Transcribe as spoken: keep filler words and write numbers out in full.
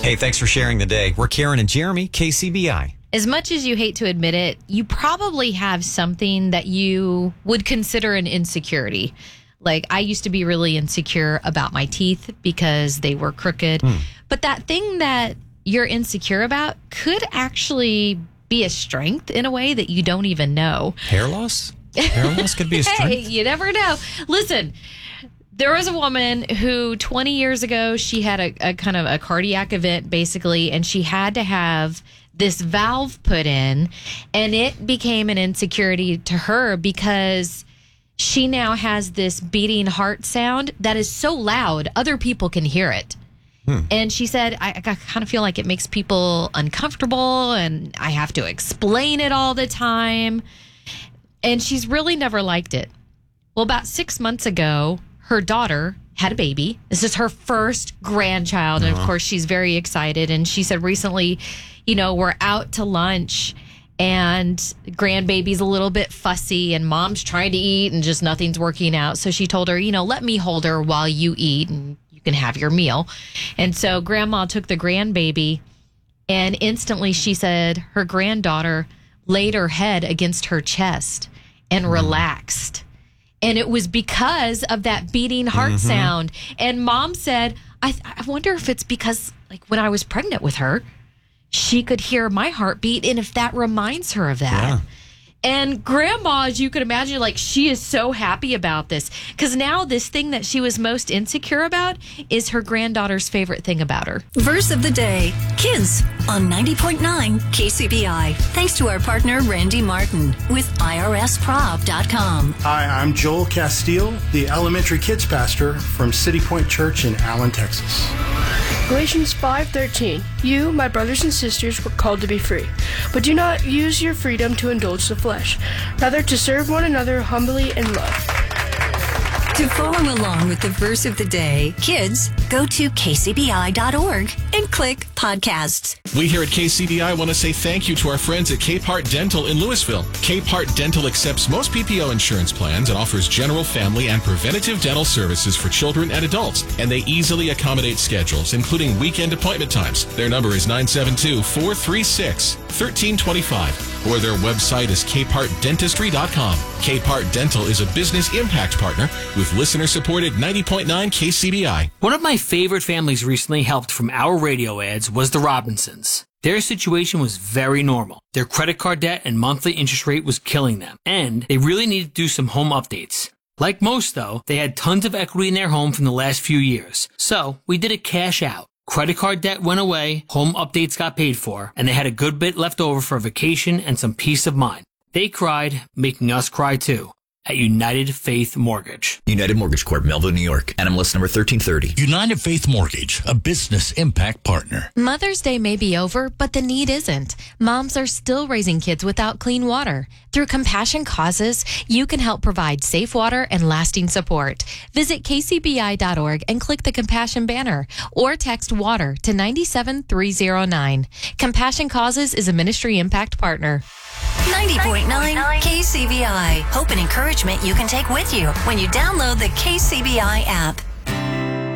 Hey, thanks for sharing the day. We're Karen and Jeremy, K C B I. As much as you hate to admit it, you probably have something that you would consider an insecurity. Like, I used to be really insecure about my teeth because they were crooked. Mm. But that thing that you're insecure about could actually be a strength in a way that you don't even know. Hair loss? Hair loss could be a strength. Hey, you never know. Listen, there was a woman who twenty years ago, she had a, a kind of a cardiac event, basically, and she had to have this valve put in, and it became an insecurity to her because she now has this beating heart sound that is so loud, other people can hear it. Hmm. And she said, I, I kind of feel like it makes people uncomfortable, and I have to explain it all the time. And she's really never liked it. Well, about six months ago, her daughter had a baby. This is her first grandchild. And of course, she's very excited. And she said recently, you know, we're out to lunch and grandbaby's a little bit fussy and mom's trying to eat and just nothing's working out. So she told her, you know, let me hold her while you eat and you can have your meal. And so grandma took the grandbaby, and instantly she said her granddaughter laid her head against her chest and relaxed. And it was because of that beating heart mm-hmm. sound. And mom said, I, th- I wonder if it's because, like, when I was pregnant with her, she could hear my heartbeat, and if that reminds her of that. Yeah. And grandma, as you could imagine, like, she is so happy about this because now this thing that she was most insecure about is her granddaughter's favorite thing about her. Verse of the day, kids on ninety point nine K C B I. Thanks to our partner, Randy Martin with I R S prov dot com. Hi, I'm Joel Castile, the elementary kids pastor from City Point Church in Allen, Texas. Galatians five thirteen. You, my brothers and sisters, were called to be free, but do not use your freedom to indulge the flesh, rather to serve one another humbly in love. To follow along with the verse of the day, kids, go to K C B I dot org and click podcasts. We here at K C B I want to say thank you to our friends at Capehart Dental in Louisville. Capehart Dental accepts most P P O insurance plans and offers general, family, and preventative dental services for children and adults. And they easily accommodate schedules, including weekend appointment times. Their number is nine seven two, four three six, one three two five, or their website is capehart dentistry dot com. Capehart Dental is a business impact partner with listener-supported ninety point nine K C B I. One of my favorite families recently helped from our radio ads was the Robinsons. Their situation was very normal. Their credit card debt and monthly interest rate was killing them, and they really needed to do some home updates. Like most, though, they had tons of equity in their home from the last few years, so we did a cash out. Credit card debt went away, home updates got paid for, and they had a good bit left over for a vacation and some peace of mind. They cried, making us cry too. At United Faith Mortgage. United Mortgage Corp, Melville, New York. N M L S number thirteen thirty. United Faith Mortgage, a business impact partner. Mother's Day may be over, but the need isn't. Moms are still raising kids without clean water. Through Compassion Causes, you can help provide safe water and lasting support. Visit K C B I dot org and click the Compassion banner, or text WATER to nine seven three zero nine. Compassion Causes is a ministry impact partner. ninety point nine K C B I. Hope and encouragement you can take with you when you download the K C B I app.